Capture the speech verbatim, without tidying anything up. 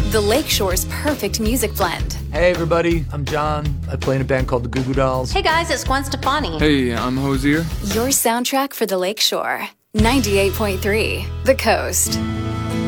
The Lakeshore's perfect music blend. Hey everybody, I'm John. I play in a band called the Goo Goo Dolls. Hey guys, it's Gwen Stefani. Hey, I'm Hosier. Your soundtrack for the Lakeshore. ninety-eight point three, The Coast.